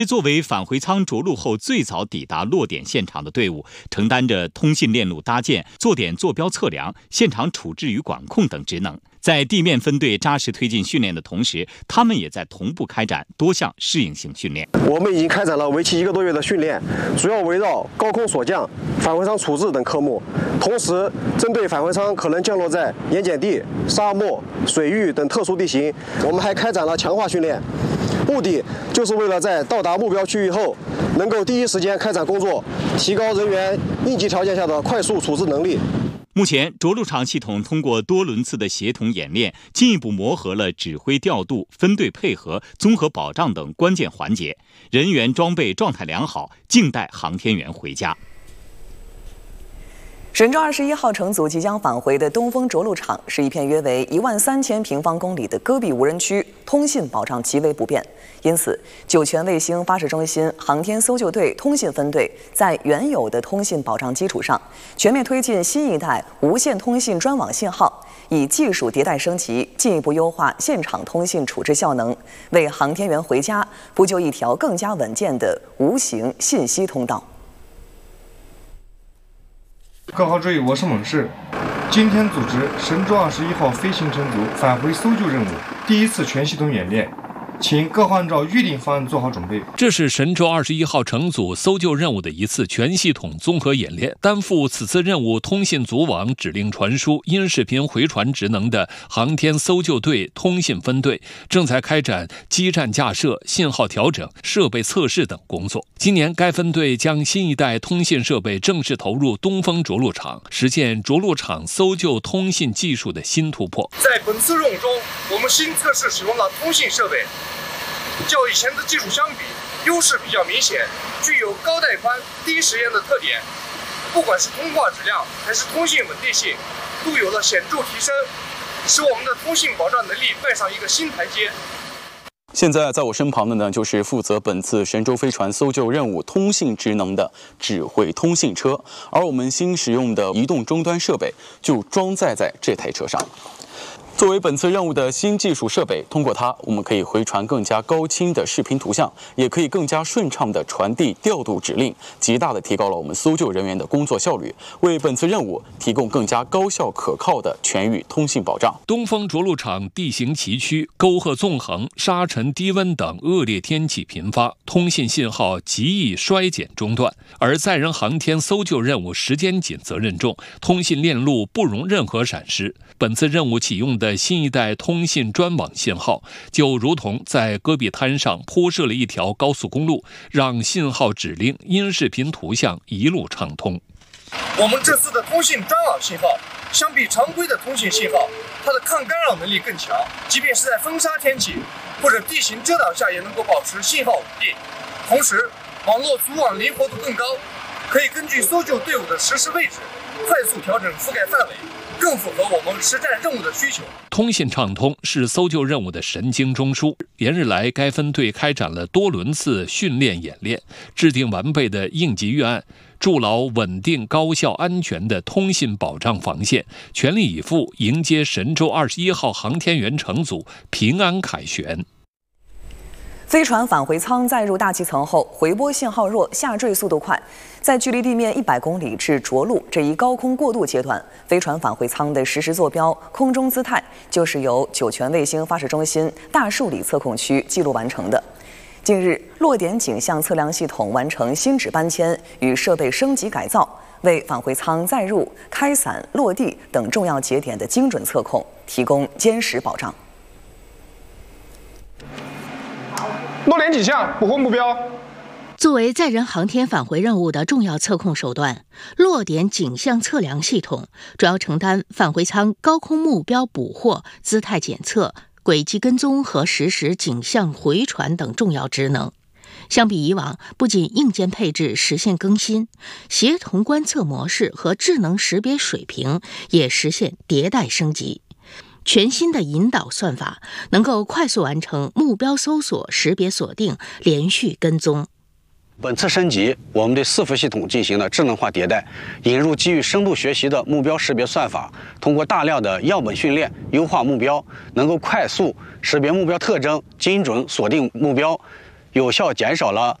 作为返回舱着陆后最早抵达落点现场的队伍，承担着通信链路搭建、坐点坐标测量、现场处置与管控等职能。在地面分队扎实推进训练的同时，他们也在同步开展多项适应性训练。 我们已经开展了为期1个多月的训练，主要围绕高空锁降、返回舱处置等科目。同时，针对返回舱可能降落在盐碱地、沙漠、水域等特殊地形，我们还开展了强化训练。目的就是为了在到达目标区域后，能够第一时间开展工作，提高人员应急条件下的快速处置能力。 目前，着陆场系统通过多轮次的协同演练，进一步磨合了指挥调度、分队配合、综合保障等关键环节，人员装备状态良好，静待航天员回家。 神舟21号乘组即将返回的东风着陆场是一片约为13000平方公里的戈壁无人区，通信保障极为不便。因此，酒泉卫星发射中心航天搜救队通信分队在原有的通信保障基础上，全面推进新一代无线通信专网信号，以技术迭代升级，进一步优化现场通信处置效能，为航天员回家铺就一条更加稳健的无形信息通道。 各号注意，我是猛士。今天组织神舟21号飞行乘组返回搜救任务第一次全系统演练，请各号按照预定方案做好准备。 这是神舟21号乘组搜救任务的一次全系统综合演练。担负此次任务通信组网指令传输、音视频回传职能的航天搜救队通信分队正在开展基站架设、信号调整、设备测试等工作。今年，该分队将新一代通信设备正式投入东风着陆场，实现着陆场搜救通信技术的新突破。 在本次任务中，我们新测试使用了通信设备，较以前的技术相比，优势比较明显，具有高带宽、低时延的特点。不管是通话质量还是通信稳定性，都有了显著提升，使我们的通信保障能力迈上一个新台阶。 现在在我身旁的呢，就是负责本次神舟飞船搜救任务通信职能的指挥通信车，而我们新使用的移动终端设备就装载在这台车上。作为本次任务的新技术设备，通过它，我们可以回传更加高清的视频图像，也可以更加顺畅地传递调度指令，极大地提高了我们搜救人员的工作效率，为本次任务提供更加高效可靠的全域通信保障。 东风着陆场地形崎岖、沟壑纵横、沙尘、低温等恶劣天气频发，通信信号极易衰减中断，而载人航天搜救任务时间紧、责任重，通信链路不容任何闪失。本次任务启用的新一代通信专网信号，就如同在戈壁滩上铺设了一条高速公路，让信号指令、音视频图像一路畅通。 我们这次的通信专网信号，相比常规的通信信号，它的抗干扰能力更强，即便是在风沙天气或者地形遮挡下，也能够保持信号稳定。同时，网络组网灵活度更高，可以根据搜救队伍的实时位置，快速调整覆盖范围，更符合我们实战任务的需求。 通信畅通是搜救任务的神经中枢。连日来，该分队开展了多轮次训练演练，制定完备的应急预案，筑牢稳定、高效、安全的通信保障防线，全力以赴迎接神舟21号航天员乘组平安凯旋。 飞船返回舱载入大气层后，回波信号弱，下坠速度快。在距离地面100公里至着陆这一高空过渡阶段，飞船返回舱的实时坐标、空中姿态就是由酒泉卫星发射中心大树里测控区记录完成的。近日，落点景象测量系统完成新址搬迁与设备升级改造，为返回舱载入、开伞、落地等重要节点的精准测控提供坚实保障。 落点景象，捕获目标。 作为载人航天返回任务的重要测控手段，落点景象测量系统主要承担返回舱高空目标捕获、姿态检测、轨迹跟踪和实时景象回传等重要职能。相比以往，不仅硬件配置实现更新，协同观测模式和智能识别水平也实现迭代升级。全新的引导算法能够快速完成目标搜索、识别锁定、连续跟踪。 本次升级，我们对伺服系统进行了智能化迭代，引入基于深度学习的目标识别算法，通过大量的样本训练优化目标，能够快速识别目标特征，精准锁定目标， 有效减少了